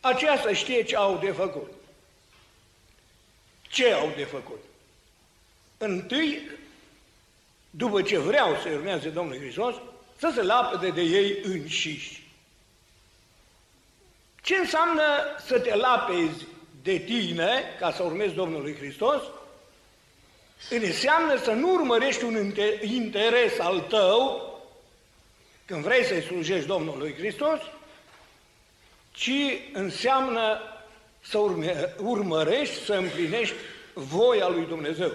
aceia să știe ce au de făcut. Ce au de făcut? Întâi, după ce vreau să urmeze Domnul Hristos, să se lapăde de ei înșiși. Ce înseamnă să te lapezi de tine ca să urmezi Domnului Hristos? Înseamnă să nu urmărești un interes al tău când vrei să-i slujești Domnului Hristos, ci înseamnă să urmărești, să împlinești voia lui Dumnezeu.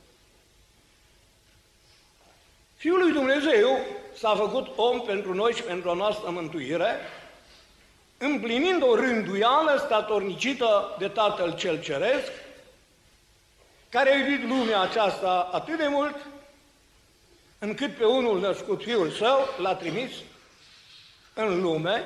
Fiul lui Dumnezeu s-a făcut om pentru noi și pentru a noastră mântuire, împlinind o rânduială statornicită de Tatăl Cel Ceresc, care a iubit lumea aceasta atât de mult, încât pe unul născut Fiul Său l-a trimis în lume,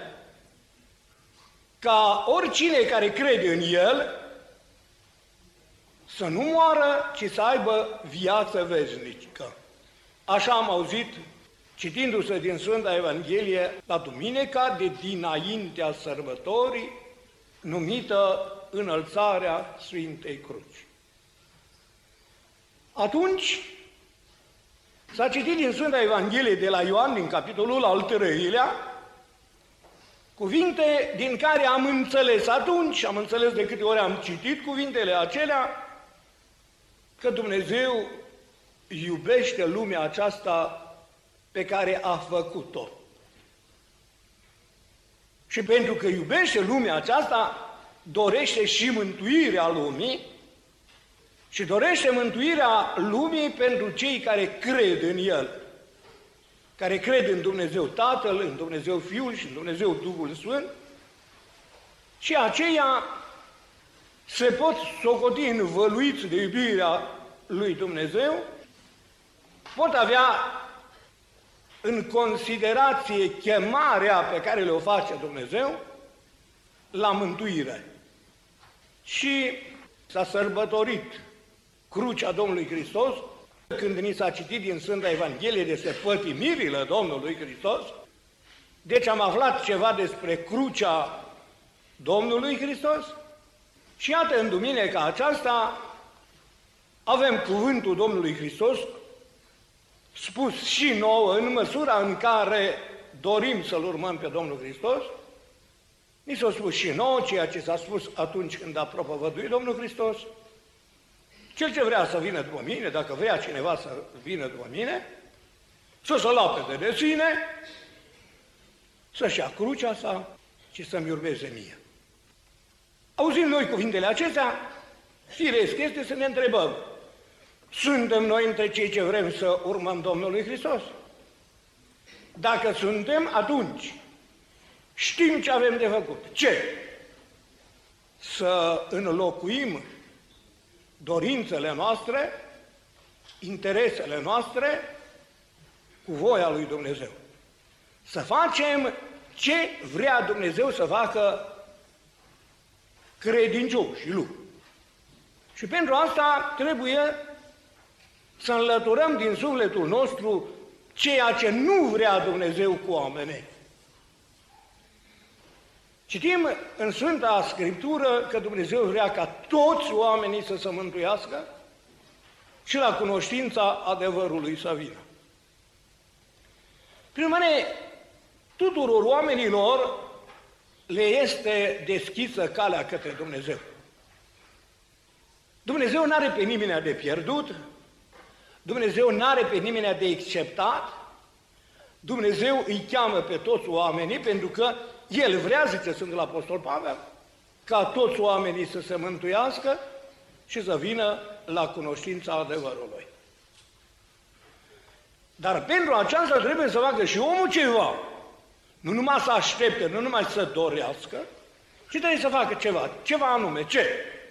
ca oricine care crede în El să nu moară, ci să aibă viață veșnică. Așa am auzit, citindu-se din Sfânta Evanghelie la duminica de dinaintea sărbătorii, numită Înălțarea Sfintei Cruci. Atunci s-a citit din Sfânta Evanghelie de la Ioan, din capitolul al 3-lea, cuvinte din care am înțeles atunci, am înțeles de câte ori am citit cuvintele acelea, că Dumnezeu iubește lumea aceasta pe care a făcut-o. Și pentru că iubește lumea aceasta, dorește și mântuirea lumii și dorește mântuirea lumii pentru cei care cred în El, care cred în Dumnezeu Tatăl, în Dumnezeu Fiul și în Dumnezeu Duhul Sfânt, și aceia se pot socoti învăluiți de iubirea lui Dumnezeu, pot avea în considerație chemarea pe care le-o face Dumnezeu la mântuire. Și s-a sărbătorit crucea Domnului Hristos, când ni s-a citit din Sfânta Evanghelie despre pătimirile Domnului Hristos, deci am aflat ceva despre crucea Domnului Hristos și iată, în duminica aceasta avem cuvântul Domnului Hristos spus și nouă în măsura în care dorim să-L urmăm pe Domnul Hristos. Ni s-a spus și nouă ceea ce s-a spus atunci când a propovăduit Domnul Hristos. Cel ce vrea să vină după mine, dacă vrea cineva să vină după mine, să se lapede de sine, să-și ia crucea sa și să-mi urmeze mie. Auzind noi cuvintele acestea, firesc este să ne întrebăm, suntem noi între cei ce vrem să urmăm Domnului Hristos? Dacă suntem, atunci știm ce avem de făcut. Ce? Să înlocuim dorințele noastre, interesele noastre cu voia lui Dumnezeu. Să facem ce vrea Dumnezeu să facă credincioșii lui. Și pentru asta trebuie să înlăturăm din sufletul nostru ceea ce nu vrea Dumnezeu cu oamenii. Citim în Sfânta Scriptură că Dumnezeu vrea ca toți oamenii să se mântuiască și la cunoștința adevărului să vină. Prin urmare, tuturor oamenilor le este deschisă calea către Dumnezeu. Dumnezeu nu are pe nimeni de pierdut, Dumnezeu nu are pe nimeni de acceptat, Dumnezeu îi cheamă pe toți oamenii pentru că El vrea, zice Sfântul Apostol Pavel, ca toți oamenii să se mântuiască și să vină la cunoștința adevărului. Dar pentru aceasta trebuie să facă și omul ceva. Nu numai să aștepte, nu numai să dorească, ci trebuie să facă ceva. Ceva anume. Ce?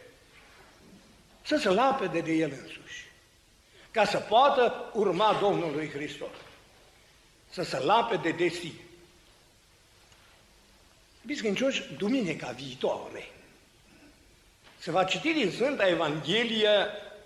Să se lapede de el însuși. Ca să poată urma Domnului Hristos. Să se lapede de sine. Biscâncioși, duminica viitoare se va citi din Sfânta Evanghelie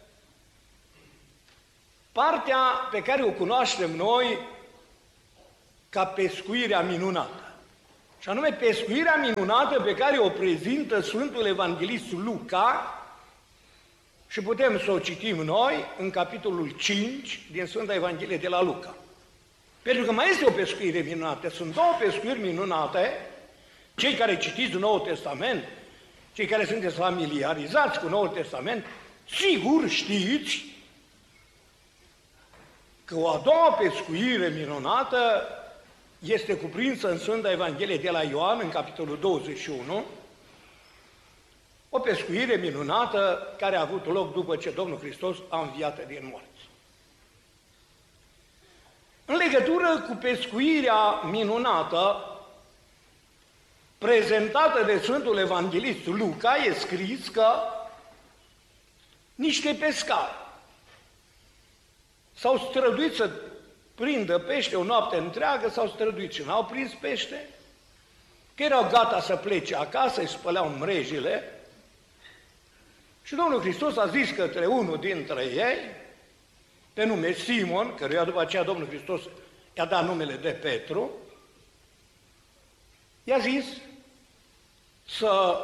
partea pe care o cunoaștem noi ca pescuirea minunată. și anume pescuirea minunată pe care o prezintă Sfântul Evanghelist Luca, și putem să o citim noi în capitolul 5 din Sfânta Evanghelie de la Luca. Pentru că mai este o pescuire minunată, sunt două pescuiri minunate. Cei care citiți Noul Testament, cei care sunteți familiarizați cu Noul Testament, sigur știți că o a doua pescuire minunată este cuprinsă în Sfânta Evanghelie de la Ioan, în capitolul 21, o pescuire minunată care a avut loc după ce Domnul Hristos a înviat din morți. În legătură cu pescuirea minunată prezentată de Sfântul Evanghelist Luca, e scris că niște pescari s-au străduit să prindă pește o noapte întreagă, s-au străduit și n-au prins pește, că erau gata să plece acasă, își spăleau mrejile, și Domnul Hristos a zis către unul dintre ei, pe nume Simon, căruia după aceea Domnul Hristos i-a dat numele de Petru, i-a zis să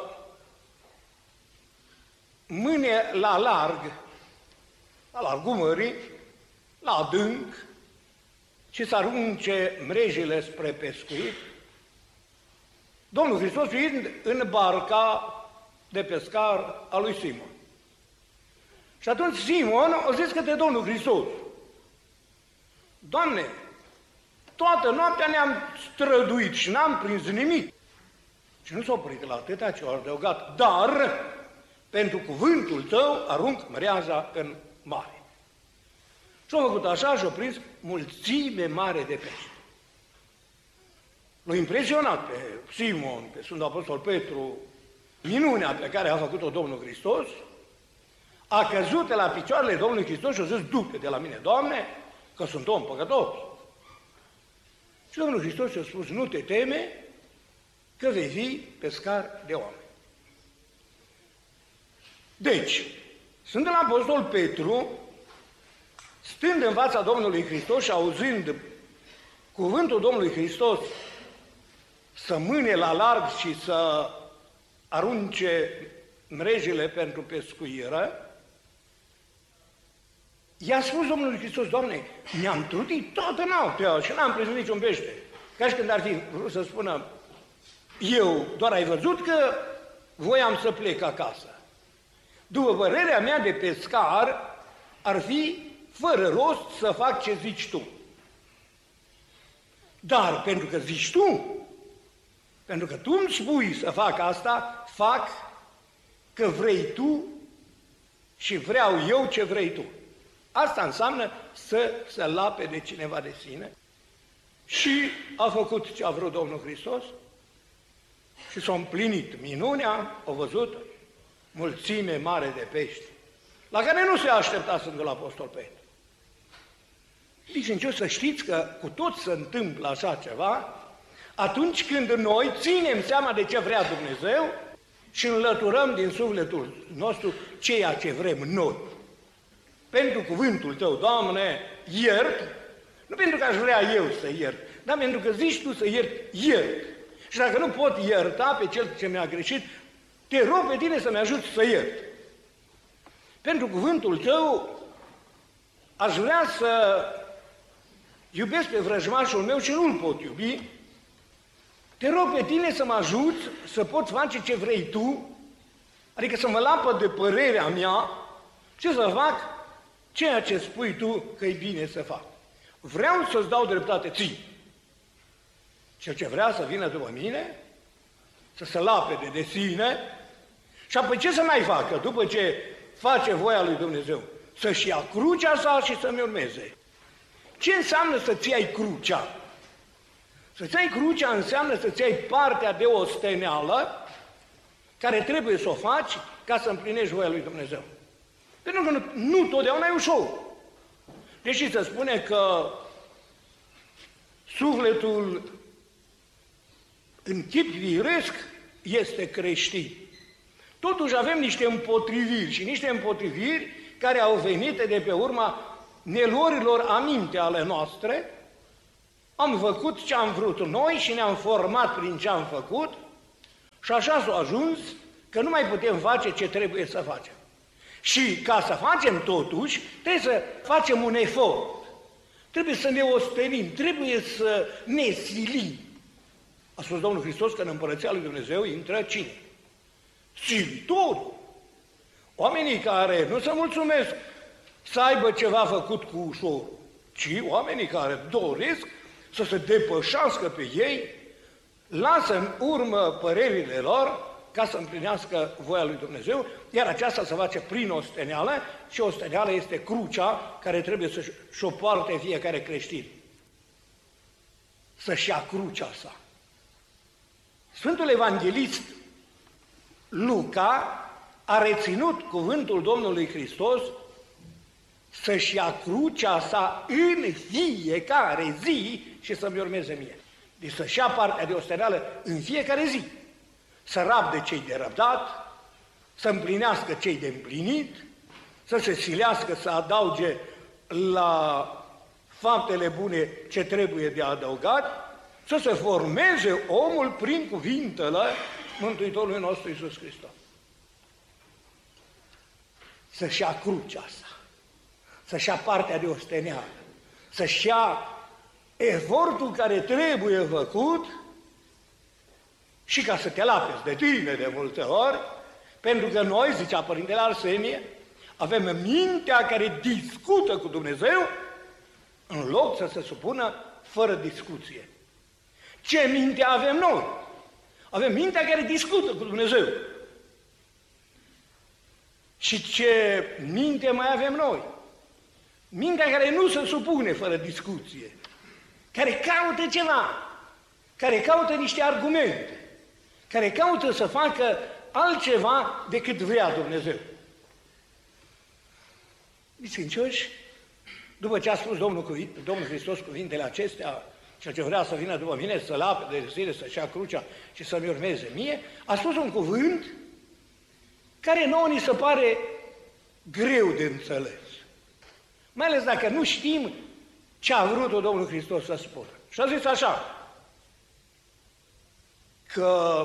mâne la largul mării, la adânc, și să arunce mrejile spre pescuit. Domnul Hristos fiind în barca de pescar a lui Simon. Și atunci Simon a zis către Domnul Hristos: Doamne, toată noaptea ne-am străduit și n-am prins nimic. Și nu s-a oprit la atâta, ci a adăugat: dar pentru cuvântul tău arunc mreaja în mare. Și a făcut așa și a prins mulțime mare de pește. L-a impresionat pe Simon, pe Sfântul Apostol Petru, minunea pe care a făcut-o Domnul Hristos, a căzut la picioarele Domnului Hristos și a zis: du-te de la mine, Doamne, că sunt om păcătos. Și Domnul Hristos i-a spus: nu te teme, că vei fi pescar de oameni. Deci, Sfântul Apostol Petru, stând în fața Domnului Hristos și auzind cuvântul Domnului Hristos să mâne la larg și să arunce mrejile pentru pescuire, i-a spus Domnului Hristos: Doamne, ne-am trudit toată noaptea și n-am prins niciun pește. Ca și când ar fi vrut să spună: eu doar ai văzut că voiam să plec acasă. După părerea mea de pescar, ar fi fără rost să fac ce zici tu. Dar pentru că zici tu, pentru că tu îmi spui să fac asta, fac că vrei tu și vreau eu ce vrei tu. Asta înseamnă să se lape de cineva de sine. Și a făcut ce a vrut Domnul Hristos și s-a împlinit minunea, a văzut mulțime mare de pești, la care nu se aștepta Sfântul Apostol Petru. Deci, să știți că cu tot se întâmplă așa ceva atunci când noi ținem seama de ce vrea Dumnezeu și înlăturăm din sufletul nostru ceea ce vrem noi. Pentru cuvântul tău, Doamne, iert, nu pentru că aș vrea eu să iert, dar pentru că zici tu să iert. Și dacă nu pot ierta pe cel ce mi-a greșit, te rog pe tine să-mi ajut să iert. Pentru cuvântul tău aș vrea să iubesc pe vrăjmașul meu și nu-l pot iubi. Te rog pe tine să mă ajut să pot face ce vrei tu, adică să mă lapă de părerea mea și să fac ceea ce spui tu că e bine să fac. Vreau să-ți dau dreptate ție. Cel ce vrea să vină după mine, să se lapede de sine și apoi ce să mai facă după ce face voia lui Dumnezeu? Să-și ia crucea sa și să-mi urmeze. Ce înseamnă să-ți ai crucea? Să-ți ai crucea înseamnă să-ți ai partea de osteneală care trebuie să o faci ca să împlinești voia lui Dumnezeu. Pentru că nu totdeauna e ușor. Deși se spune că sufletul în chip firesc este creștin. Totuși avem niște împotriviri și niște împotriviri care au venit de pe urma neluărilor aminte ale noastre Am făcut ce am vrut noi și ne-am format prin ce am făcut și așa s-a ajuns că nu mai putem face ce trebuie să facem. Și ca să facem totuși, trebuie să facem un efort. Trebuie să ne ostenim, trebuie să ne silim. A spus Domnul Hristos că în Împărăția lui Dumnezeu intră cine? Silitorul. Oamenii care nu se mulțumesc să aibă ceva făcut cu ușor, ci oamenii care doresc să se depășească pe ei, lasă în urmă părerile lor ca să împlinească voia lui Dumnezeu, iar aceasta se face prin osteneală și osteneala este crucea care trebuie să-și o poarte fiecare creștin. Să-și ia crucea sa. Sfântul Evanghelist Luca a reținut cuvântul Domnului Hristos să-și ia crucea sa în fiecare zi și să-mi urmeze mie. Deci să-și ia partea de osteneală în fiecare zi. Să rabde cei de răbdat, să împlinească cei de împlinit, să se silească să adauge la faptele bune ce trebuie de adăugat, să se formeze omul prin cuvintele Mântuitorului nostru Iisus Hristos. Să-și ia crucea sa, să-și ia partea de osteneală, să-și ia efortul care trebuie făcut și ca să te lapezi de tine de multe ori, pentru că noi, zicea Părintele Arsenie, avem mintea care discută cu Dumnezeu în loc să se supună fără discuție. Ce minte avem noi? Avem mintea care discută cu Dumnezeu. Și ce minte mai avem noi? Mintea care nu se supune fără discuție, care caută ceva, care caută niște argumente, care caută să facă altceva decât vrea Dumnezeu. Biserincioși, după ce a spus Domnul Hristos cuvintele acestea, cel ce vrea să vină după mine, să lape de zile, să-și ia crucea și să-mi urmeze mie, a spus un cuvânt care nouă ni se pare greu de înțeles. Mai ales dacă nu știm ce a vrut Domnul Hristos să spună. Și a zis așa, că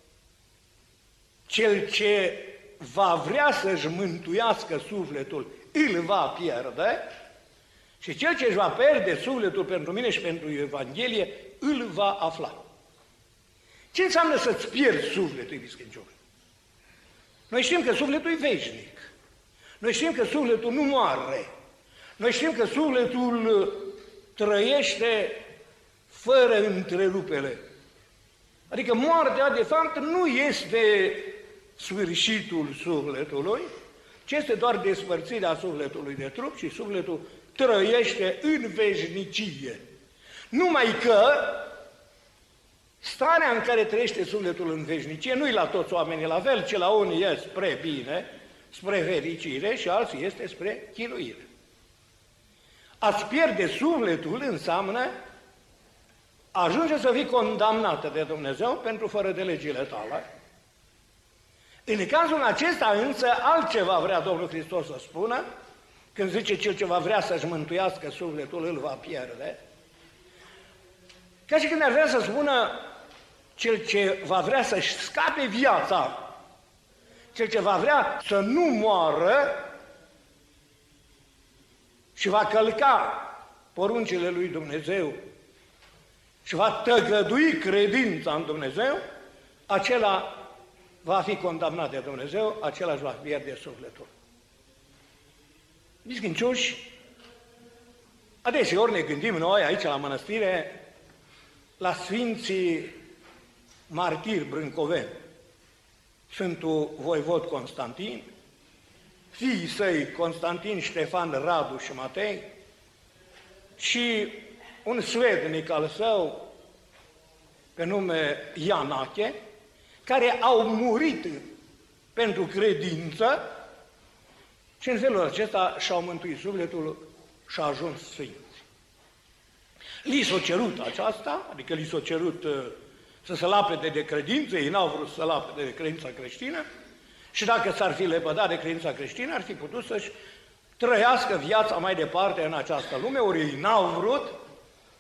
cel ce va vrea să-și mântuiască sufletul, îl va pierde, și cel ce își va pierde sufletul pentru mine și pentru Evanghelie, îl va afla. Ce înseamnă să-ți pierzi sufletul, iubiți credincioși? Noi știm că sufletul e veșnic. Noi știm că sufletul nu moare. Noi știm că sufletul trăiește fără întrerupere. Adică moartea, de fapt, nu este sfârșitul sufletului, ci este doar despărțirea sufletului de trup și sufletul trăiește în veșnicie. Numai că starea în care trăiește sufletul în veșnicie nu-i la toți oamenii la fel, ci la unii e spre bine, spre fericire și alții este spre chinuire. A-ți pierde sufletul înseamnă ajunge să fii condamnată de Dumnezeu pentru fără de legile tale. În cazul acesta însă altceva vrea Domnul Hristos să spună, când zice cel ce va vrea să-și mântuiască sufletul îl va pierde. Ca și când ar vrea să spună cel ce va vrea să-și scape viața, cel ce va vrea să nu moară și va călca poruncile lui Dumnezeu și va tăgădui credința în Dumnezeu, acela va fi condamnat de Dumnezeu, acela își va pierde sufletul. Biscrincioși, adeseori ne gândim noi aici la mănăstire la Sfinții Martiri Brâncoveni, Sfântul Voivod Constantin, fiii săi Constantin, Ștefan, Radu și Matei și un svednic al său pe nume Ianache, care au murit pentru credință și în felul acesta și-au mântuit sufletul și au ajuns sfinți. Li s-a cerut aceasta, adică li s-a cerut să se lapede de credință, ei n-au vrut să se lapede de credința creștină și dacă s-ar fi lepădat de credința creștină, ar fi putut să-și trăiască viața mai departe în această lume, ori ei n-au vrut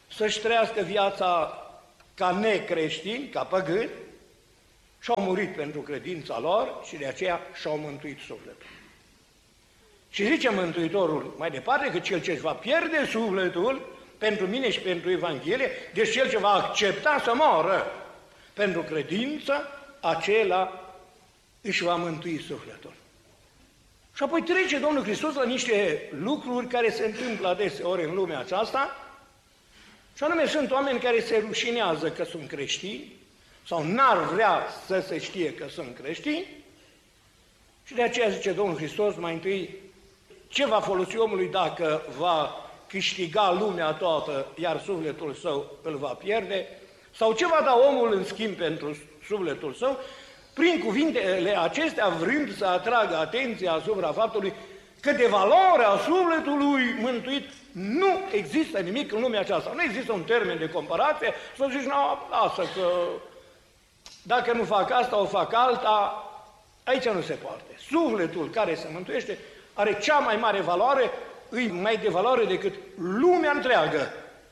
să-și trăiască viața ca necreștini, ca păgâni, și au murit pentru credința lor și de aceea și-au mântuit sufletul. Și zice Mântuitorul mai departe că cel ce își va pierde sufletul pentru mine și pentru Evanghelie, deci cel ce va accepta să moară pentru credință, acela își va mântui sufletul. Și apoi trece Domnul Hristos la niște lucruri care se întâmplă adeseori în lumea aceasta, și anume sunt oameni care se rușinează că sunt creștini sau n-ar vrea să se știe că sunt creștini și de aceea zice Domnul Hristos mai întâi ce va folosi omului dacă va câștiga lumea toată, iar sufletul său îl va pierde, sau ce va da omul în schimb pentru sufletul său, prin cuvintele acestea vrând să atragă atenția asupra faptului că de valoarea sufletului mântuit nu există nimic în lumea aceasta. Nu există un termen de comparație să zici, nu, lasă că dacă nu fac asta, o fac alta, aici nu se poate. Sufletul care se mântuiește are cea mai mare valoare, îi mai de valoare decât lumea întreagă.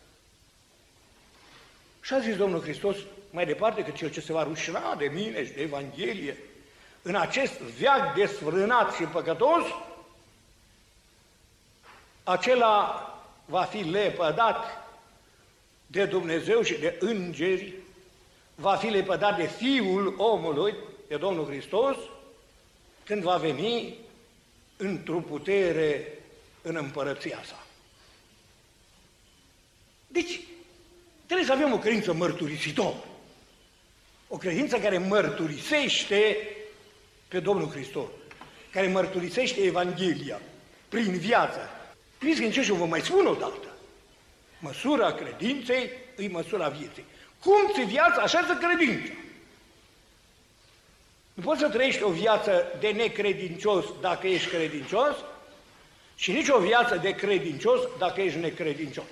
Și a zis Domnul Hristos mai departe că cel ce se va rușina de mine și de Evanghelie în acest veac desfrânat și păcătos, acela va fi lepădat de Dumnezeu și de îngeri, va fi lepădat de Fiul omului, de Domnul Hristos, când va veni într-o putere în împărăția sa. Deci, trebuie să avem o credință mărturisitoră, o credință care mărturisește pe Domnul Hristos, care mărturisește Evanghelia prin viață. Iubiți, și vă mai spun o dată, măsura credinței e măsura vieții. Cum ți viața, așa să credința. Nu poți să trăiești o viață de necredincios dacă ești credincios și nici o viață de credincios dacă ești necredincios.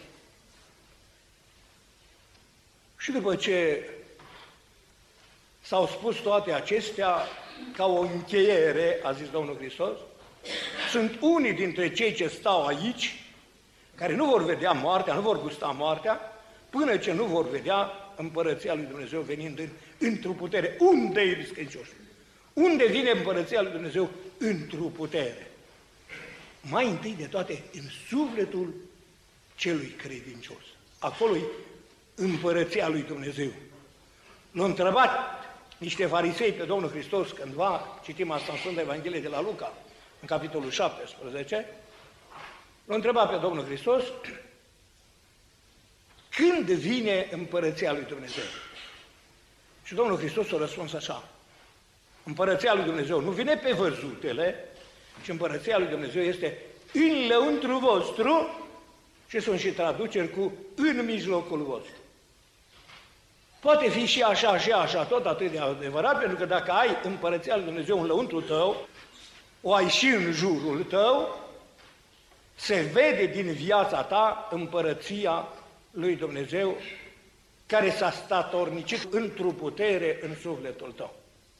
Și după ce s-au spus toate acestea, ca o încheiere, a zis Domnul Hristos, sunt unii dintre cei ce stau aici, care nu vor vedea moartea, nu vor gusta moartea, până ce nu vor vedea împărăția lui Dumnezeu venind într-o putere. Unde e credincioși? Unde vine împărăția lui Dumnezeu într-o putere? Mai întâi de toate, în sufletul celui credincios. Acolo e împărăția lui Dumnezeu. L-au întrebat niște farisei pe Domnul Hristos cândva, citim asta în Sfânta Evanghelie de la Luca, în capitolul 17, l-a întrebat pe Domnul Hristos când vine împărăția lui Dumnezeu. Și Domnul Hristos a răspuns așa: împărăția lui Dumnezeu nu vine pe văzutele, ci împărăția lui Dumnezeu este în lăuntru vostru, și sunt și traduceri cu în mijlocul vostru. Poate fi și așa, tot atât de adevărat, pentru că dacă ai împărăția lui Dumnezeu în lăuntru tău, o ai și în jurul tău, se vede din viața ta împărăția lui Dumnezeu care s-a statornicit într-o putere în sufletul tău.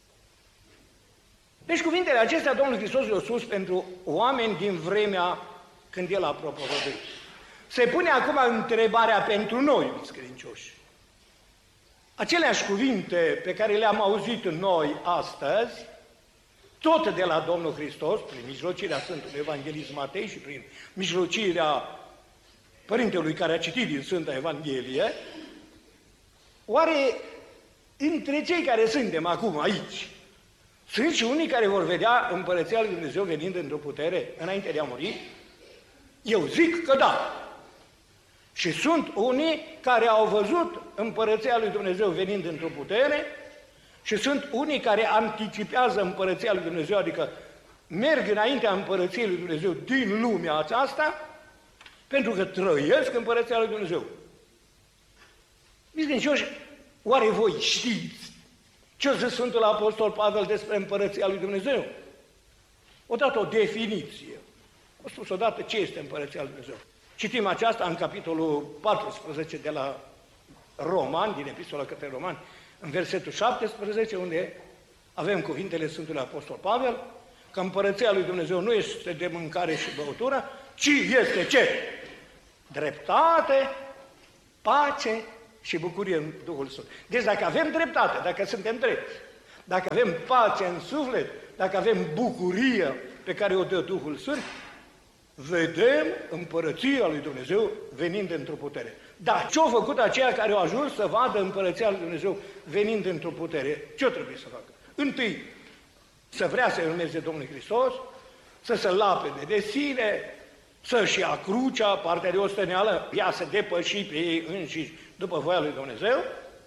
Deci cuvintele acestea Domnul Hristos le-a spus pentru oameni din vremea când El a propovăduit. Se pune acum întrebarea pentru noi, iubiți credincioși. Aceleași cuvinte pe care le-am auzit noi astăzi, tot de la Domnul Hristos, prin mijlocirea Sfântului Evanghelist Matei și prin mijlocirea Părintelui care a citit din Sfânta Evanghelie, oare între cei care suntem acum aici, sunt și unii care vor vedea împărăția lui Dumnezeu venind într-o putere înainte de a muri? Eu zic că da. Și sunt unii care au văzut împărăția lui Dumnezeu venind într-o putere și sunt unii care anticipează împărăția lui Dumnezeu, adică merg înaintea împărăției lui Dumnezeu din lumea aceasta, pentru că trăiesc împărăția lui Dumnezeu. Bineînțeles, oare voi știți ce a zis Sfântul Apostol Pavel despre împărăția lui Dumnezeu? O dat o definiție. O spus odată ce este împărăția lui Dumnezeu. Citim aceasta în capitolul 14 de la Romani, din Epistola către Romani, în versetul 17, unde avem cuvintele Sfântului Apostol Pavel, că împărăția lui Dumnezeu nu este de mâncare și băutură, ci este ce? Dreptate, pace și bucurie în Duhul Sfânt. Deci dacă avem dreptate, dacă suntem drepti, dacă avem pace în suflet, dacă avem bucurie pe care o dă Duhul Sfânt, vedem împărăția lui Dumnezeu venind într-o putere. Dar ce-au făcut aceia care au ajuns să vadă împărăția lui Dumnezeu venind într-o putere? Ce-o trebuie să facă? Întâi, să vrea să urmeze Domnul Hristos, să se lapede de sine, să-și ia crucea, partea de osteneală, ea să depăși pe ei înșiși după voia lui Dumnezeu,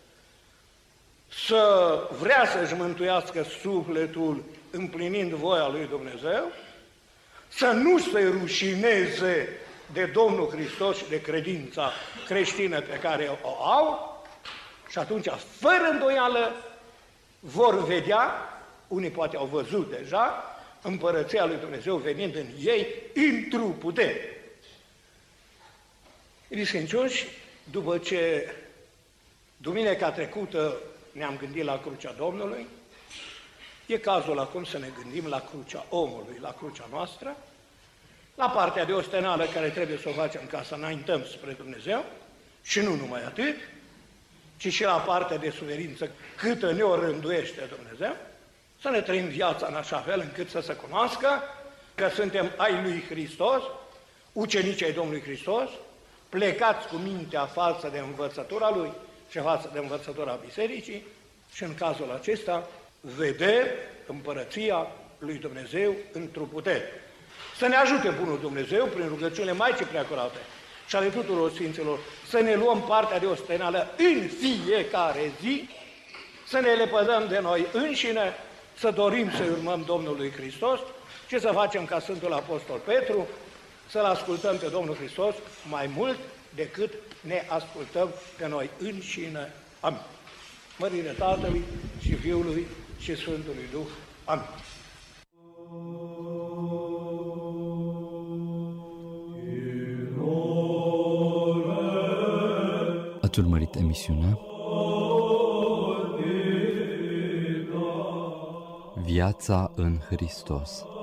să vrea să-și mântuiască sufletul împlinind voia lui Dumnezeu, să nu se rușineze de Domnul Hristos și de credința creștină pe care o au, și atunci, fără îndoială, vor vedea, unii poate au văzut deja, împărăția lui Dumnezeu venind în ei într-o putere. Iubiți, după ce duminica trecută ne-am gândit la crucea Domnului, e cazul acum să ne gândim la crucea omului, la crucea noastră, la partea de ostenală care trebuie să o facem ca să înaintăm spre Dumnezeu, și nu numai atât, ci și la partea de suferință câtă ne-o rânduiește Dumnezeu, să ne trăim viața în așa fel încât să se cunoască că suntem ai lui Hristos, ucenici ai Domnului Hristos, plecați cu mintea față de învățătura Lui și față de învățătura Bisericii, și în cazul acesta vedem împărăția lui Dumnezeu într-o putere. Să ne ajute Bunul Dumnezeu, prin rugăciunile Maicii Preacurate și ale tuturor Sfinților, să ne luăm partea de ostenală în fiecare zi, să ne lepădăm de noi înșine, să dorim să urmăm Domnului Hristos și să facem ca Sfântul Apostol Petru, să-L ascultăm pe Domnul Hristos mai mult decât ne ascultăm pe noi înșine. Amin. Mărire Tatălui și Fiului și Sfântului Duh. Amin. Ați urmărit emisiunea Viața în Hristos.